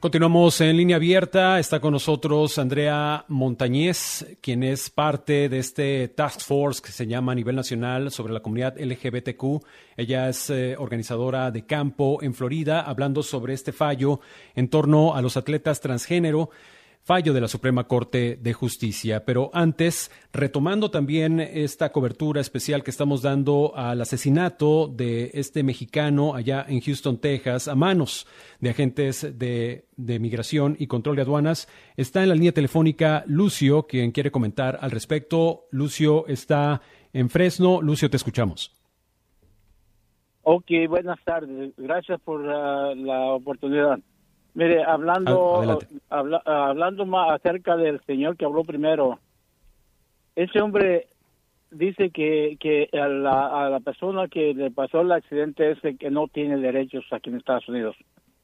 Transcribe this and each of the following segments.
Continuamos en línea abierta. Está con nosotros Andrea Montañez, quien es parte de este task force que se llama a nivel nacional sobre la comunidad LGBTQ. Ella es organizadora de campo en Florida, hablando sobre este fallo en torno a los atletas transgénero. Fallo de la Suprema Corte de Justicia. Pero antes, retomando también esta cobertura especial que estamos dando al asesinato de este mexicano allá en Houston, Texas, a manos de agentes de Migración y Control de Aduanas, está en la línea telefónica Lucio, quien quiere comentar al respecto. Lucio está en Fresno. Lucio, te escuchamos. Ok, buenas tardes. Gracias por la oportunidad. Mire, hablando más acerca del señor que habló primero, ese hombre dice que a la persona que le pasó el accidente es que no tiene derechos aquí en Estados Unidos.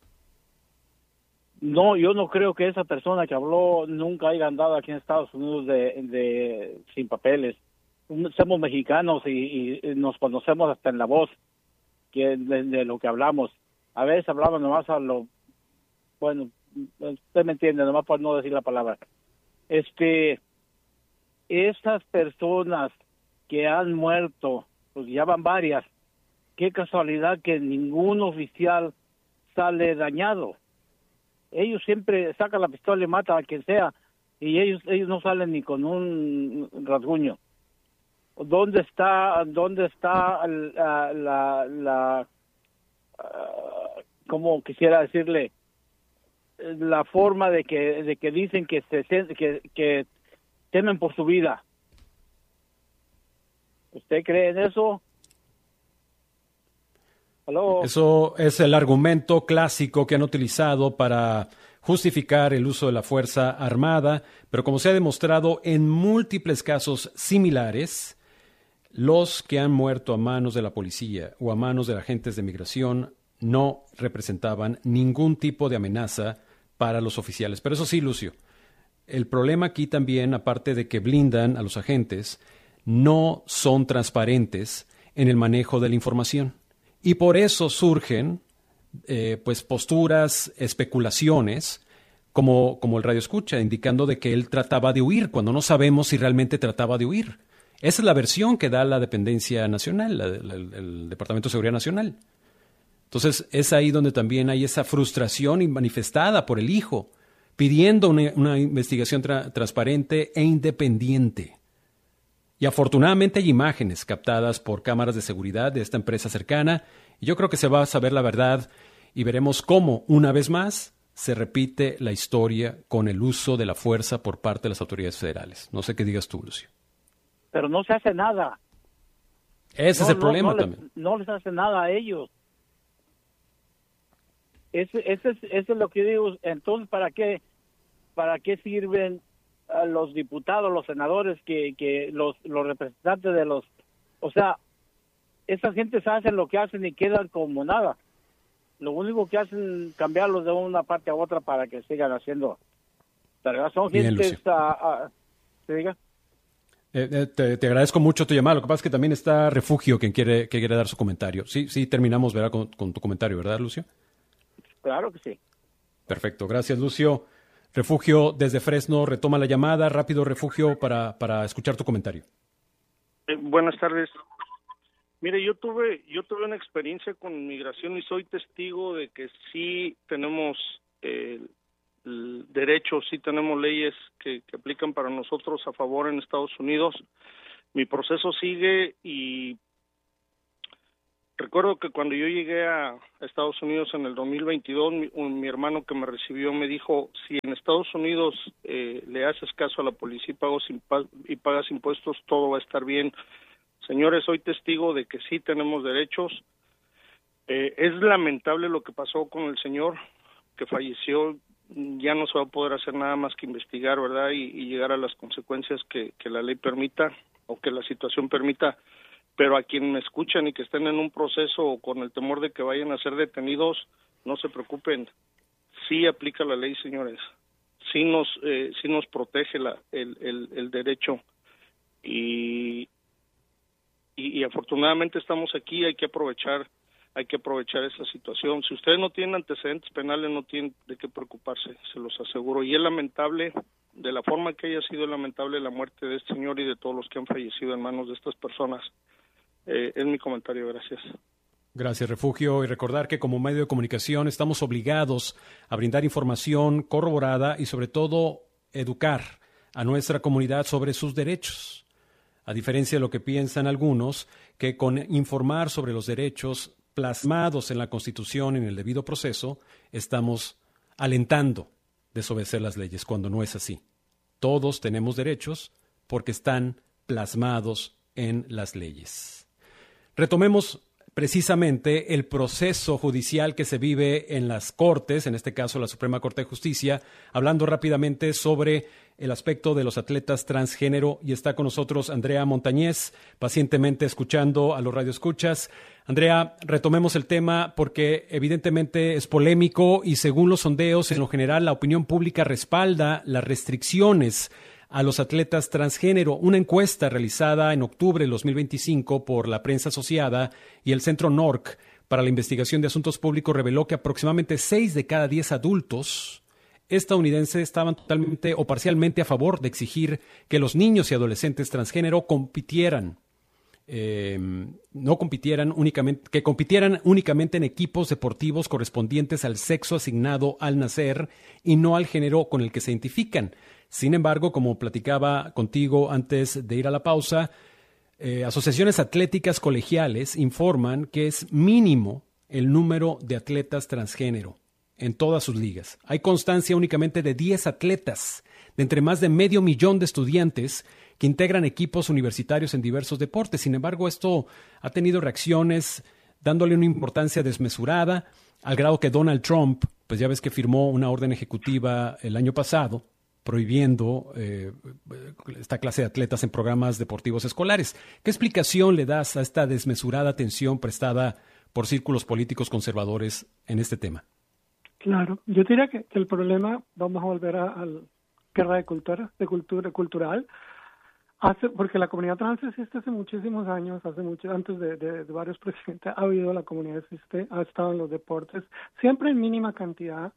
No, yo no creo que esa persona que habló nunca haya andado aquí en Estados Unidos sin papeles. Somos mexicanos y nos conocemos hasta en la voz de lo que hablamos. A veces hablamos nomás bueno, usted me entiende, nomás por no decir la palabra. Esas personas que han muerto, pues ya van varias. Qué casualidad que ningún oficial sale dañado. Ellos siempre sacan la pistola y matan a quien sea, y ellos no salen ni con un rasguño. ¿Dónde está como quisiera decirle, la forma de que dicen que temen por su vida? ¿Usted cree en eso? ¿Aló? Eso es el argumento clásico que han utilizado para justificar el uso de la fuerza armada, pero como se ha demostrado en múltiples casos similares, los que han muerto a manos de la policía o a manos de agentes de migración no representaban ningún tipo de amenaza para los oficiales. Pero eso sí, Lucio, el problema aquí también, aparte de que blindan a los agentes, no son transparentes en el manejo de la información. Y por eso surgen posturas, especulaciones, como el radioescucha, indicando de que él trataba de huir, cuando no sabemos si realmente trataba de huir. Esa es la versión que da la dependencia nacional, el Departamento de Seguridad Nacional. Entonces, es ahí donde también hay esa frustración manifestada por el hijo, pidiendo una investigación transparente e independiente. Y afortunadamente hay imágenes captadas por cámaras de seguridad de esta empresa cercana, y yo creo que se va a saber la verdad y veremos cómo, una vez más, se repite la historia con el uso de la fuerza por parte de las autoridades federales. No sé qué digas tú, Lucio. Pero no se hace nada. Ese es el problema también. No les hace nada a ellos. Eso es lo que digo. Entonces, ¿para qué sirven a los diputados, los senadores, que los representantes de los... O sea, esa gente se hacen lo que hacen y quedan como nada. Lo único que hacen es cambiarlos de una parte a otra para que sigan haciendo. Pero son gente... ¿Se diga? Te agradezco mucho tu llamada. Lo que pasa es que también está Refugio que quiere dar su comentario. Sí, terminamos, ¿verdad? Con tu comentario, ¿verdad, Lucio? Claro que sí. Perfecto, gracias, Lucio. Refugio desde Fresno retoma la llamada. Rápido, Refugio, para escuchar tu comentario. Buenas tardes. Mire, yo tuve una experiencia con migración y soy testigo de que sí tenemos derechos, sí tenemos leyes que aplican para nosotros a favor en Estados Unidos. Mi proceso sigue y recuerdo que cuando yo llegué a Estados Unidos en el 2022, mi hermano que me recibió me dijo, si en Estados Unidos le haces caso a la policía y pagas impuestos, todo va a estar bien. Señores, soy testigo de que sí tenemos derechos. Es lamentable lo que pasó con el señor que falleció. Ya no se va a poder hacer nada más que investigar, ¿verdad? Y llegar a las consecuencias que la ley permita o que la situación permita. Pero a quien me escuchan y que estén en un proceso o con el temor de que vayan a ser detenidos, no se preocupen. Sí aplica la ley, señores. Sí nos protege el derecho. Y afortunadamente estamos aquí. Hay que aprovechar hay que aprovechar esa situación. Si ustedes no tienen antecedentes penales, no tienen de qué preocuparse, se los aseguro. Y es lamentable, de la forma que haya sido lamentable la muerte de este señor y de todos los que han fallecido en manos de estas personas. Es mi comentario, gracias. Gracias, Refugio. Y recordar que como medio de comunicación estamos obligados a brindar información corroborada y sobre todo educar a nuestra comunidad sobre sus derechos. A diferencia de lo que piensan algunos, que con informar sobre los derechos plasmados en la Constitución en el debido proceso, estamos alentando desobedecer las leyes, cuando no es así. Todos tenemos derechos porque están plasmados en las leyes. Retomemos precisamente el proceso judicial que se vive en las Cortes, en este caso la Suprema Corte de Justicia, hablando rápidamente sobre el aspecto de los atletas transgénero, y está con nosotros Andrea Montañez, pacientemente escuchando a los radioescuchas. Andrea, retomemos el tema porque evidentemente es polémico y según los sondeos, en lo general la opinión pública respalda las restricciones a los atletas transgénero. Una encuesta realizada en octubre del 2025 por la prensa asociada y el Centro NORC para la Investigación de Asuntos Públicos reveló que aproximadamente 6 de cada 10 adultos estadounidenses estaban totalmente o parcialmente a favor de exigir que los niños y adolescentes transgénero compitieran únicamente en equipos deportivos correspondientes al sexo asignado al nacer y no al género con el que se identifican. Sin embargo, como platicaba contigo antes de ir a la pausa, asociaciones atléticas colegiales informan que es mínimo el número de atletas transgénero en todas sus ligas. Hay constancia únicamente de 10 atletas de entre más de 500,000 de estudiantes que integran equipos universitarios en diversos deportes. Sin embargo, esto ha tenido reacciones dándole una importancia desmesurada, al grado que Donald Trump, pues ya ves que firmó una orden ejecutiva el año pasado prohibiendo esta clase de atletas en programas deportivos escolares. ¿Qué explicación le das a esta desmesurada atención prestada por círculos políticos conservadores en este tema? Claro, yo diría que el problema, vamos a volver a la guerra de cultura cultural, porque la comunidad trans existe hace muchísimos años, antes de varios presidentes ha habido, la comunidad existe, ha estado en los deportes, siempre en mínima cantidad.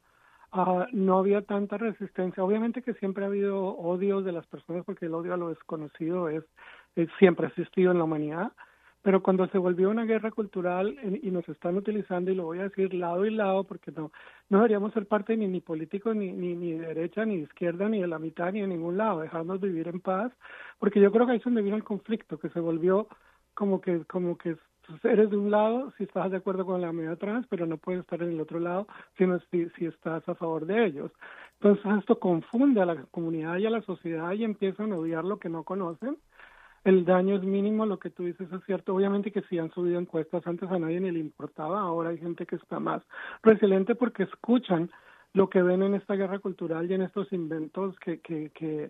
No había tanta resistencia. Obviamente que siempre ha habido odio de las personas, porque el odio a lo desconocido siempre ha existido en la humanidad, pero cuando se volvió una guerra cultural y nos están utilizando, y lo voy a decir lado y lado, porque no deberíamos ser parte ni políticos, ni de derecha, ni de izquierda, ni de la mitad, ni de ningún lado, dejarnos vivir en paz, porque yo creo que ahí es donde vino el conflicto, que se volvió como que eres de un lado si estás de acuerdo con la comunidad trans, pero no puedes estar en el otro lado si estás a favor de ellos. Entonces esto confunde a la comunidad y a la sociedad y empiezan a odiar lo que no conocen. El daño es mínimo, lo que tú dices es cierto. Obviamente que sí han subido encuestas, antes a nadie ni le importaba, ahora hay gente que está más resiliente porque escuchan lo que ven en esta guerra cultural y en estos inventos que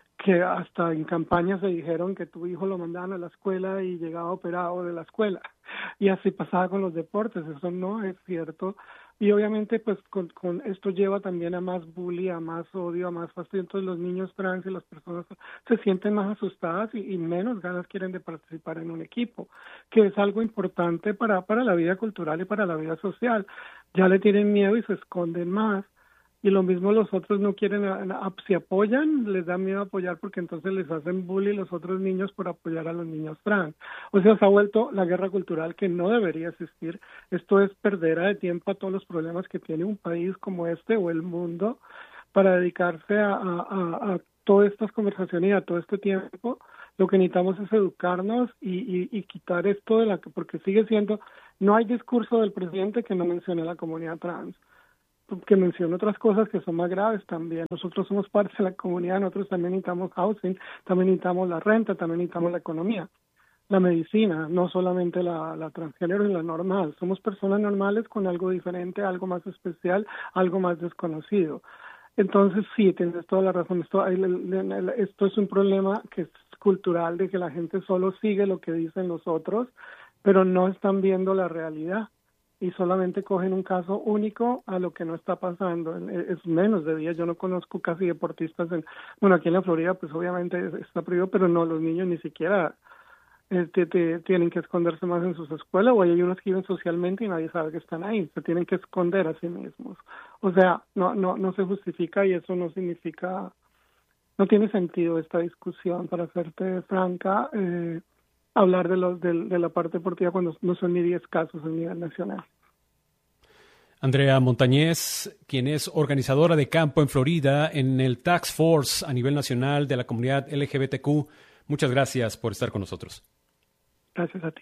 hasta en campañas se dijeron que tu hijo lo mandaban a la escuela y llegaba operado de la escuela. Y así pasaba con los deportes, eso no es cierto. Y obviamente pues con esto lleva también a más bullying, a más odio, a más fastidio. Entonces los niños trans y las personas se sienten más asustadas y menos ganas quieren de participar en un equipo, que es algo importante para la vida cultural y para la vida social. Ya le tienen miedo y se esconden más. Y lo mismo los otros no quieren, si apoyan, les da miedo apoyar porque entonces les hacen bullying los otros niños por apoyar a los niños trans. O sea, se ha vuelto la guerra cultural que no debería existir. Esto es perder de tiempo a todos los problemas que tiene un país como este o el mundo para dedicarse a todas estas conversaciones y a todo este tiempo. Lo que necesitamos es educarnos y quitar esto porque sigue siendo, no hay discurso del presidente que no mencione a la comunidad trans, que menciona otras cosas que son más graves también. Nosotros somos parte de la comunidad, nosotros también necesitamos housing, también necesitamos la renta, también necesitamos la economía, la medicina, no solamente la transgénero y la normal. Somos personas normales con algo diferente, algo más especial, algo más desconocido. Entonces sí, tienes toda la razón. Esto es un problema que es cultural, de que la gente solo sigue lo que dicen los otros, pero no están viendo la realidad. Y solamente cogen un caso único a lo que no está pasando. Es menos de 10. Yo no conozco casi deportistas aquí en la Florida, pues obviamente está prohibido, pero no, los niños ni siquiera tienen que esconderse más en sus escuelas, o hay unos que viven socialmente y nadie sabe que están ahí, se tienen que esconder a sí mismos. O sea, no se justifica, y eso no significa, no tiene sentido esta discusión, para serte franca, hablar de la parte deportiva cuando no son ni 10 casos a nivel nacional. Andrea Montañez, quien es organizadora de campo en Florida en el Task Force a nivel nacional de la comunidad LGBTQ, muchas gracias por estar con nosotros. Gracias a ti.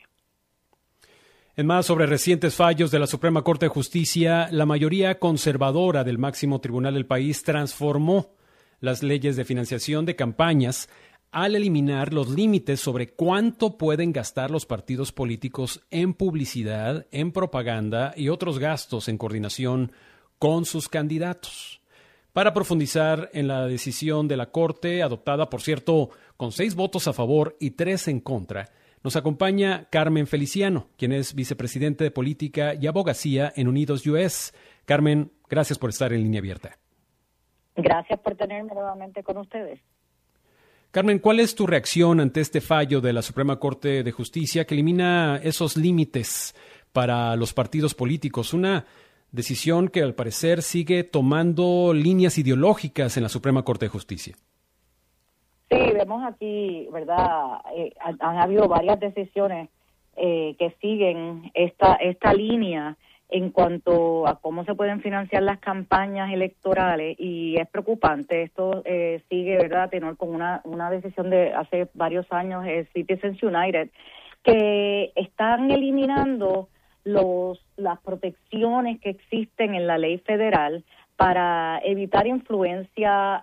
En más, sobre recientes fallos de la Suprema Corte de Justicia, la mayoría conservadora del máximo tribunal del país transformó las leyes de financiación de campañas al eliminar los límites sobre cuánto pueden gastar los partidos políticos en publicidad, en propaganda y otros gastos en coordinación con sus candidatos. Para profundizar en la decisión de la Corte, adoptada, por cierto, con 6 votos a favor y 3 en contra, nos acompaña Carmen Feliciano, quien es vicepresidente de Política y Abogacía en Unidos US. Carmen, gracias por estar en Línea Abierta. Gracias por tenerme nuevamente con ustedes. Carmen, ¿cuál es tu reacción ante este fallo de la Suprema Corte de Justicia que elimina esos límites para los partidos políticos? Una decisión que al parecer sigue tomando líneas ideológicas en la Suprema Corte de Justicia. Sí, vemos aquí, ¿verdad? Han habido varias decisiones que siguen esta línea en cuanto a cómo se pueden financiar las campañas electorales, y es preocupante. Esto sigue, ¿verdad?, tenor con una decisión de hace varios años, Citizens United, que están eliminando las protecciones que existen en la ley federal para evitar influencia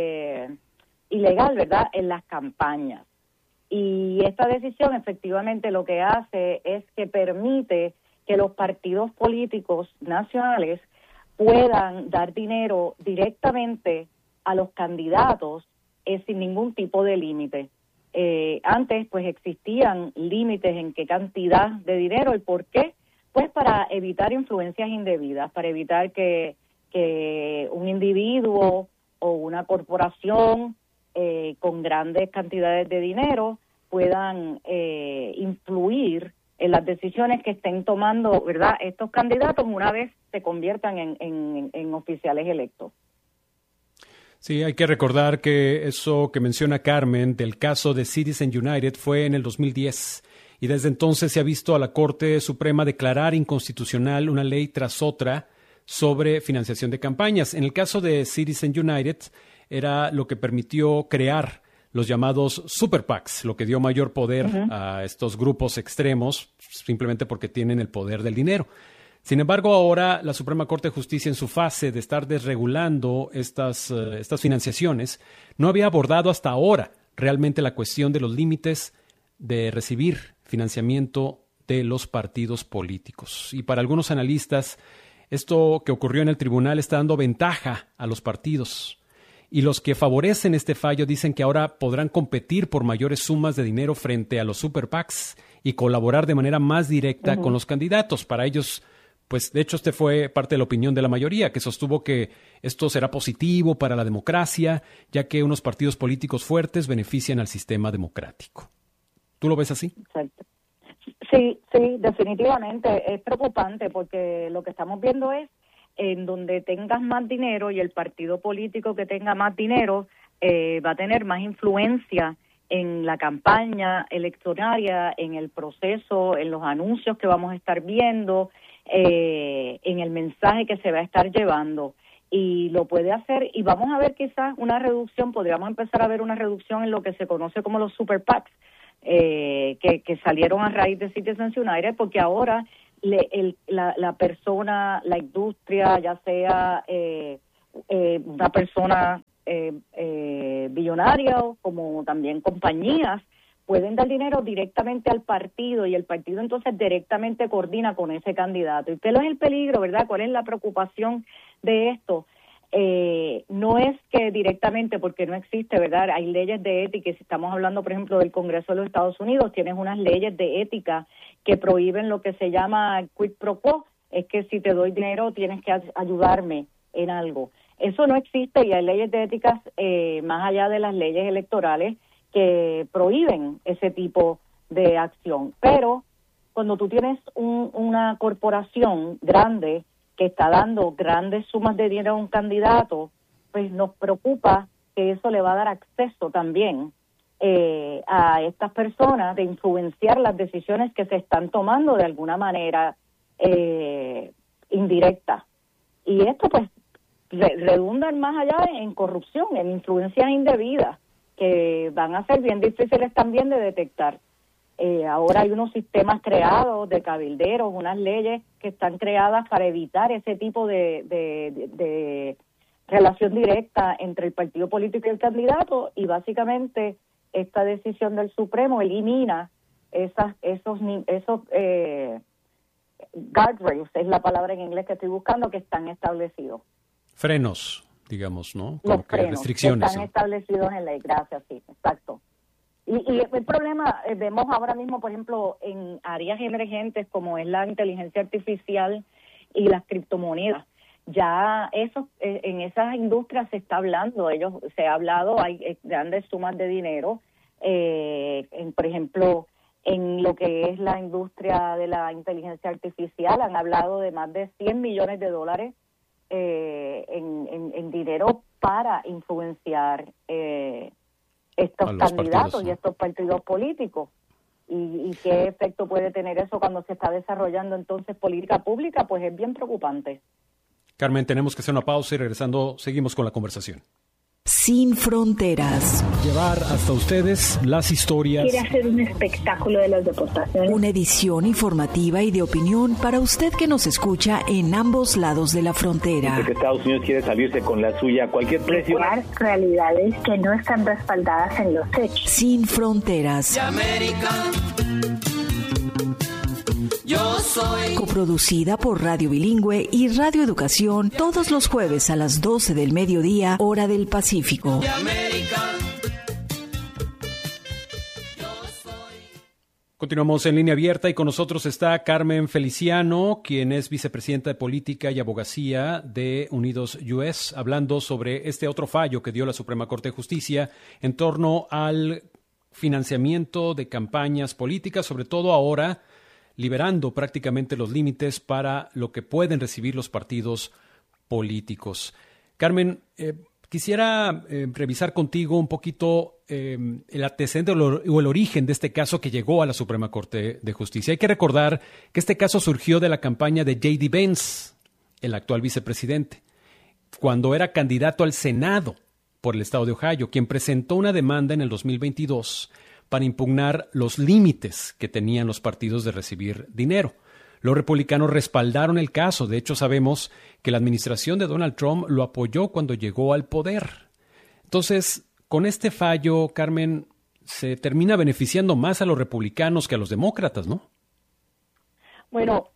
ilegal, ¿verdad?, en las campañas. Y esta decisión efectivamente lo que hace es que permite que los partidos políticos nacionales puedan dar dinero directamente a los candidatos sin ningún tipo de límite. Antes, pues, existían límites en qué cantidad de dinero y por qué. Pues para evitar influencias indebidas, para evitar que un individuo o una corporación con grandes cantidades de dinero puedan influir en las decisiones que estén tomando, ¿verdad?, estos candidatos una vez se conviertan en oficiales electos. Sí, hay que recordar que eso que menciona Carmen del caso de Citizens United fue en el 2010 y desde entonces se ha visto a la Corte Suprema declarar inconstitucional una ley tras otra sobre financiación de campañas. En el caso de Citizens United era lo que permitió crear los llamados super PACs, lo que dio mayor poder a estos grupos extremos simplemente porque tienen el poder del dinero. Sin embargo, ahora la Suprema Corte de Justicia, en su fase de estar desregulando estas financiaciones, no había abordado hasta ahora realmente la cuestión de los límites de recibir financiamiento de los partidos políticos. Y para algunos analistas, esto que ocurrió en el tribunal está dando ventaja a los partidos. Y los que favorecen este fallo dicen que ahora podrán competir por mayores sumas de dinero frente a los super PACs y colaborar de manera más directa con los candidatos. Para ellos, pues de hecho, fue parte de la opinión de la mayoría, que sostuvo que esto será positivo para la democracia, ya que unos partidos políticos fuertes benefician al sistema democrático. ¿Tú lo ves así? Exacto. Sí, definitivamente es preocupante, porque lo que estamos viendo es en donde tengas más dinero y el partido político que tenga más dinero va a tener más influencia en la campaña electoral, en el proceso, en los anuncios que vamos a estar viendo, en el mensaje que se va a estar llevando. Y lo puede hacer, y vamos a ver quizás una reducción, podríamos empezar a ver una reducción en lo que se conoce como los super PACs, que salieron a raíz de Citizens United, porque ahora la persona, la industria, ya sea una persona billonaria o como también compañías, pueden dar dinero directamente al partido, y el partido entonces directamente coordina con ese candidato. ¿Y qué es el peligro, verdad? ¿Cuál es la preocupación de esto? No es que directamente, porque no existe, ¿verdad? Hay leyes de ética, y si estamos hablando, por ejemplo, del Congreso de los Estados Unidos, tienes unas leyes de ética que prohíben lo que se llama quid pro quo, es que si te doy dinero tienes que ayudarme en algo. Eso no existe, y hay leyes de éticas más allá de las leyes electorales que prohíben ese tipo de acción. Pero cuando tú tienes una corporación grande que está dando grandes sumas de dinero a un candidato, pues nos preocupa que eso le va a dar acceso también a estas personas de influenciar las decisiones que se están tomando de alguna manera indirecta. Y esto pues redunda más allá en corrupción, en influencias indebidas, que van a ser bien difíciles también de detectar. Ahora hay unos sistemas creados de cabilderos, unas leyes que están creadas para evitar ese tipo de relación directa entre el partido político y el candidato, y básicamente esta decisión del Supremo elimina esos guardrails, es la palabra en inglés que estoy buscando, que están establecidos. Frenos, digamos, ¿no? Los Como que frenos restricciones. están establecidos en ley, gracias, sí, exacto. Y el problema, vemos ahora mismo, por ejemplo, en áreas emergentes como es la inteligencia artificial y las criptomonedas. Ya eso, en esas industrias se está hablando, se ha hablado, hay grandes sumas de dinero, por ejemplo, en lo que es la industria de la inteligencia artificial, han hablado de más de $100 millones en dinero para influenciar estos candidatos partidos, ¿no? Y estos partidos políticos. ¿Y qué efecto puede tener eso cuando se está desarrollando entonces política pública? Pues es bien preocupante. Carmen, tenemos que hacer una pausa y regresando seguimos con la conversación. Sin fronteras. Llevar hasta ustedes las historias. Quiere hacer un espectáculo de las deportaciones. Una edición informativa y de opinión para usted que nos escucha en ambos lados de la frontera. Porque Estados Unidos quiere salirse con la suya a cualquier precio. Realidades que no están respaldadas en los hechos. Sin fronteras. Yo soy. Coproducida por Radio Bilingüe y Radio Educación todos los jueves a las 12 del mediodía, hora del Pacífico. Continuamos en Línea Abierta y con nosotros está Carmen Feliciano, quien es vicepresidenta de Política y Abogacía de Unidos US, hablando sobre este otro fallo que dio la Suprema Corte de Justicia en torno al financiamiento de campañas políticas, sobre todo ahora liberando prácticamente los límites para lo que pueden recibir los partidos políticos. Carmen, quisiera revisar contigo un poquito el antecedente o el origen de este caso que llegó a la Suprema Corte de Justicia. Hay que recordar que este caso surgió de la campaña de J.D. Vance, el actual vicepresidente, cuando era candidato al Senado por el estado de Ohio, quien presentó una demanda en el 2022 para impugnar los límites que tenían los partidos de recibir dinero. Los republicanos respaldaron el caso. De hecho, sabemos que la administración de Donald Trump lo apoyó cuando llegó al poder. Entonces, con este fallo, Carmen, se termina beneficiando más a los republicanos que a los demócratas, ¿no? Bueno,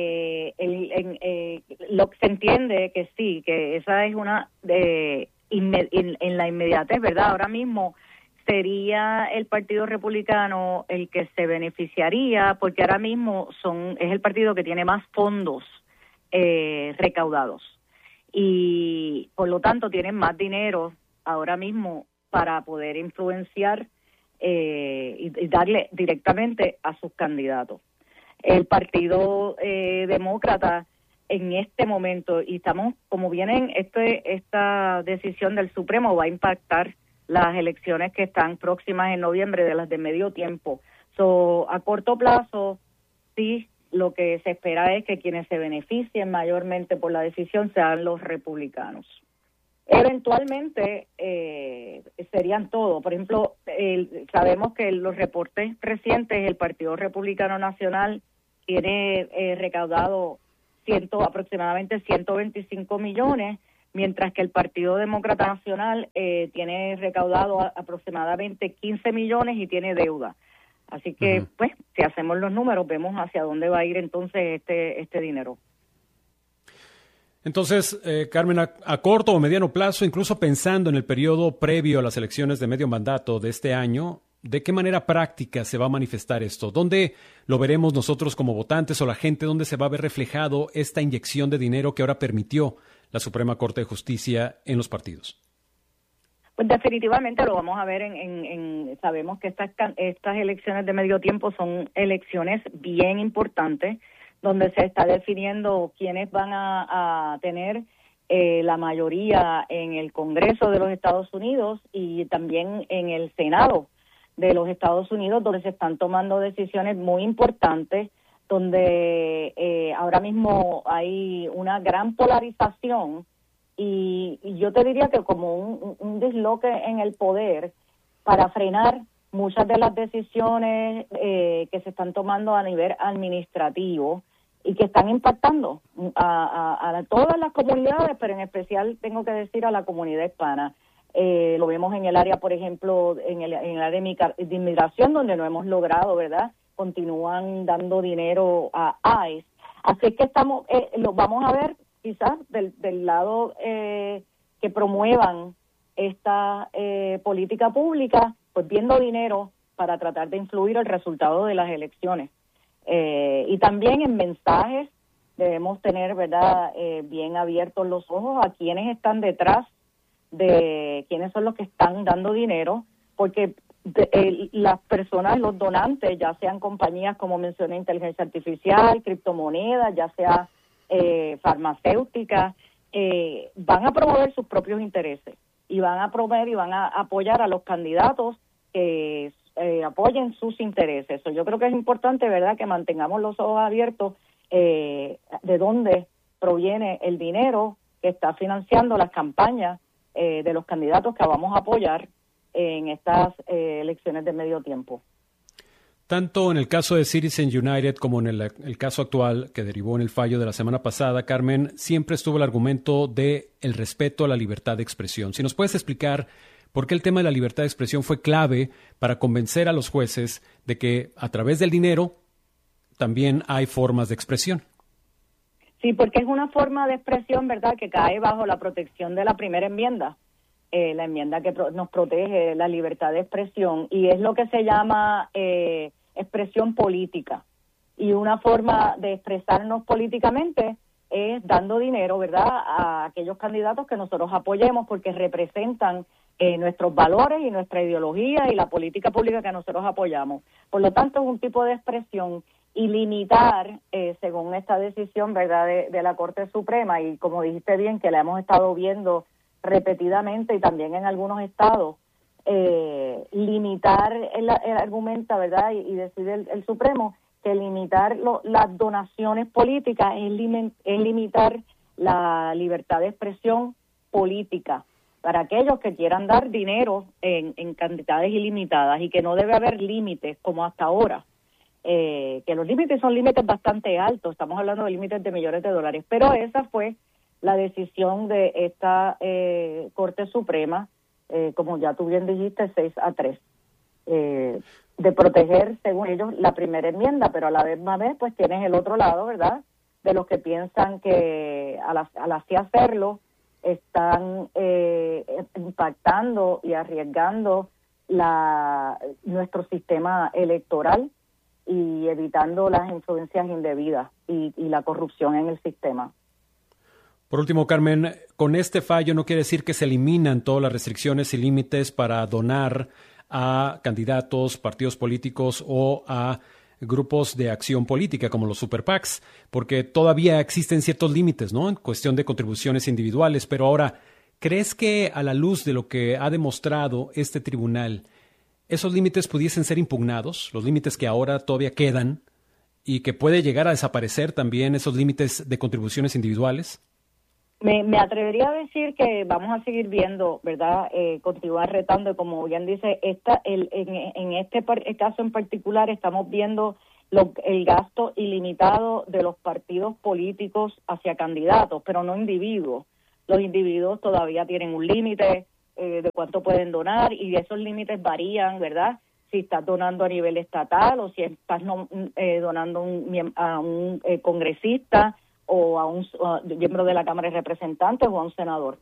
lo que se entiende que sí, que esa es una en la inmediatez, ¿verdad? Ahora mismo sería el Partido Republicano el que se beneficiaría, porque ahora mismo es el partido que tiene más fondos recaudados y por lo tanto tienen más dinero ahora mismo para poder influenciar y darle directamente a sus candidatos. El Partido Demócrata en este momento, y estamos, como vienen, esta decisión del Supremo va a impactar las elecciones que están próximas en noviembre, de las de medio tiempo. A corto plazo, sí, lo que se espera es que quienes se beneficien mayormente por la decisión sean los republicanos. Eventualmente serían todos. Por ejemplo, sabemos que los reportes recientes, el Partido Republicano Nacional tiene recaudado aproximadamente 125 millones, mientras que el Partido Demócrata Nacional tiene recaudado aproximadamente 15 millones y tiene deuda. Así que, pues, si hacemos los números, vemos hacia dónde va a ir entonces este dinero. Entonces, Carmen, a corto o mediano plazo, incluso pensando en el periodo previo a las elecciones de medio mandato de este año, ¿de qué manera práctica se va a manifestar esto? ¿Dónde lo veremos nosotros como votantes o la gente? ¿Dónde se va a ver reflejado esta inyección de dinero que ahora permitió la Suprema Corte de Justicia en los partidos? Pues definitivamente lo vamos a ver sabemos que estas elecciones de medio tiempo son elecciones bien importantes, donde se está definiendo quiénes van a tener la mayoría en el Congreso de los Estados Unidos y también en el Senado de los Estados Unidos, donde se están tomando decisiones muy importantes, donde ahora mismo hay una gran polarización y yo te diría que como un disloque en el poder para frenar muchas de las decisiones que se están tomando a nivel administrativo y que están impactando a todas las comunidades, pero en especial tengo que decir a la comunidad hispana. Lo vemos en el área, por ejemplo, en el área de inmigración, donde no hemos logrado, ¿verdad? Continúan dando dinero a ICE. Así es que lo vamos a ver quizás del lado que promuevan esta política pública, pues viendo dinero para tratar de influir el resultado de las elecciones. Y también en mensajes debemos tener, ¿verdad?, bien abiertos los ojos a quienes están detrás de quiénes son los que están dando dinero, porque las personas, los donantes, ya sean compañías como mencioné, inteligencia artificial, criptomonedas, ya sea farmacéuticas, van a promover sus propios intereses y van a promover y van a apoyar a los candidatos que apoyen sus intereses. Yo creo que es importante, ¿verdad?, que mantengamos los ojos abiertos de dónde proviene el dinero que está financiando las campañas de los candidatos que vamos a apoyar en estas elecciones de medio tiempo. Tanto en el caso de Citizens United como en el caso actual que derivó en el fallo de la semana pasada, Carmen, siempre estuvo el argumento de el respeto a la libertad de expresión. Si nos puedes explicar por qué el tema de la libertad de expresión fue clave para convencer a los jueces de que a través del dinero también hay formas de expresión. Sí, porque es una forma de expresión, ¿verdad?, que cae bajo la protección de la primera enmienda, la enmienda que nos protege la libertad de expresión, y es lo que se llama expresión política. Y una forma de expresarnos políticamente es dando dinero, ¿verdad?, a aquellos candidatos que nosotros apoyemos porque representan nuestros valores y nuestra ideología y la política pública que nosotros apoyamos. Por lo tanto, es un tipo de expresión y limitar, según esta decisión, ¿verdad?, de la Corte Suprema, y como dijiste bien, que la hemos estado viendo repetidamente y también en algunos estados, limitar el argumento, ¿verdad?, y decide el Supremo que limitar las donaciones políticas es limitar la libertad de expresión política para aquellos que quieran dar dinero en cantidades ilimitadas, y que no debe haber límites como hasta ahora. Que los límites son límites bastante altos, estamos hablando de límites de millones de dólares, pero esa fue la decisión de esta Corte Suprema, como ya tú bien dijiste, 6-3, de proteger, según ellos, la primera enmienda, pero a la misma vez, pues tienes el otro lado, ¿verdad?, de los que piensan que al así hacerlo están impactando y arriesgando nuestro sistema electoral y evitando las influencias indebidas y la corrupción en el sistema. Por último, Carmen, con este fallo no quiere decir que se eliminan todas las restricciones y límites para donar a candidatos, partidos políticos o a grupos de acción política como los super PACs, porque todavía existen ciertos límites, ¿no?, en cuestión de contribuciones individuales. Pero ahora, ¿crees que a la luz de lo que ha demostrado este tribunal, esos límites pudiesen ser impugnados, los límites que ahora todavía quedan, y que puede llegar a desaparecer también esos límites de contribuciones individuales? Me atrevería a decir que vamos a seguir viendo, ¿verdad?, continuar retando, y como bien dice, en este caso en particular estamos viendo el gasto ilimitado de los partidos políticos hacia candidatos, pero no individuos. Los individuos todavía tienen un límite de cuánto pueden donar, y esos límites varían, ¿verdad?, si estás donando a nivel estatal o si estás donando a un congresista o a un miembro de la Cámara de Representantes o a un senador.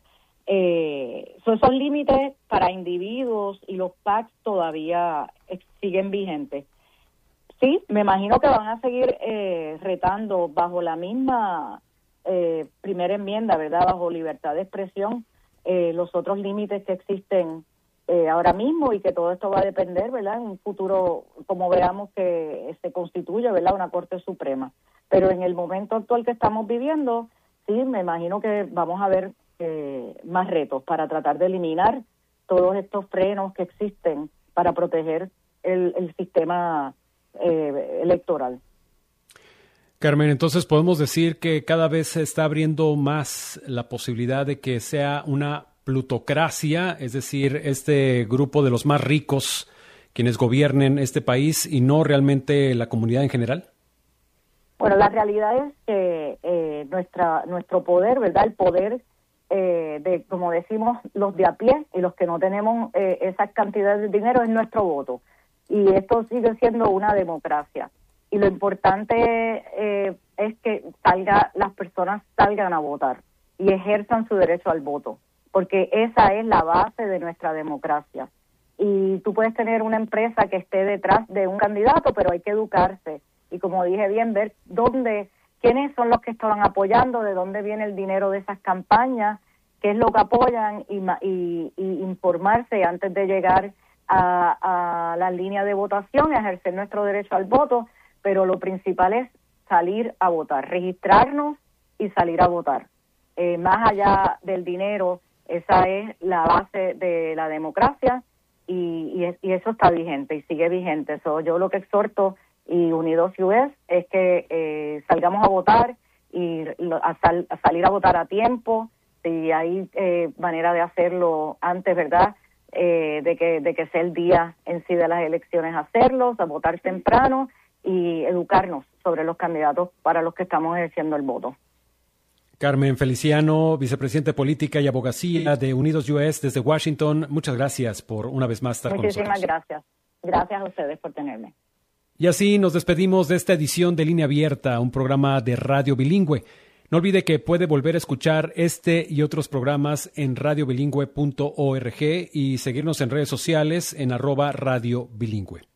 Esos límites para individuos y los PACs todavía siguen vigentes. Sí, me imagino que van a seguir retando bajo la misma primera enmienda, ¿verdad?, bajo libertad de expresión, los otros límites que existen ahora mismo, y que todo esto va a depender, ¿verdad?, en un futuro, como veamos que se constituye, ¿verdad?, una Corte Suprema. Pero en el momento actual que estamos viviendo, sí, me imagino que vamos a ver más retos para tratar de eliminar todos estos frenos que existen para proteger el sistema electoral. Carmen, entonces podemos decir que cada vez se está abriendo más la posibilidad de que sea una plutocracia, es decir, este grupo de los más ricos quienes gobiernen este país y no realmente la comunidad en general. Bueno, la realidad es que nuestro poder, ¿verdad?, el poder de, como decimos, los de a pie y los que no tenemos esas cantidades de dinero, es nuestro voto. Y esto sigue siendo una democracia. Y lo importante es que las personas salgan a votar y ejerzan su derecho al voto, porque esa es la base de nuestra democracia. Y tú puedes tener una empresa que esté detrás de un candidato, pero hay que educarse. Y como dije bien, ver quiénes son los que estaban apoyando, de dónde viene el dinero de esas campañas, qué es lo que apoyan, y informarse antes de llegar a la línea de votación, ejercer nuestro derecho al voto. Pero lo principal es salir a votar, registrarnos y salir a votar. Más allá del dinero, esa es la base de la democracia, y eso está vigente y sigue vigente. Yo lo que exhorto, y Unidos US, es que salgamos a votar y a salir a votar a tiempo. Si hay manera de hacerlo antes, ¿verdad?, de que sea el día en sí de las elecciones, hacerlo, a votar temprano y educarnos sobre los candidatos para los que estamos ejerciendo el voto. Carmen Feliciano, vicepresidente de Política y Abogacía de Unidos US desde Washington, muchas gracias por una vez más estar con nosotros. Muchísimas gracias. Gracias a ustedes por tenerme. Y así nos despedimos de esta edición de Línea Abierta, un programa de radio bilingüe. No olvide que puede volver a escuchar este y otros programas en radiobilingüe.org y seguirnos en redes sociales en @radiobilingüe.